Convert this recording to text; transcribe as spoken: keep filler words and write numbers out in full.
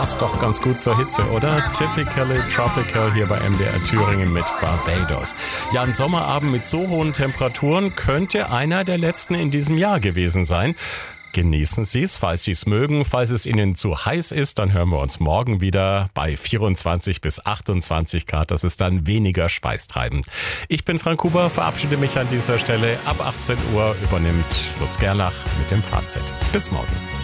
Passt doch ganz gut zur Hitze, oder? Typically Tropical hier bei M D R Thüringen mit Barbados. Ja, ein Sommerabend mit so hohen Temperaturen könnte einer der letzten in diesem Jahr gewesen sein. Genießen Sie es, falls Sie es mögen. Falls es Ihnen zu heiß ist, dann hören wir uns morgen wieder bei vierundzwanzig bis achtundzwanzig Grad. Das ist dann weniger schweißtreibend. Ich bin Frank Huber, verabschiede mich an dieser Stelle. Ab achtzehn Uhr übernimmt Lutz Gerlach mit dem Fazit. Bis morgen.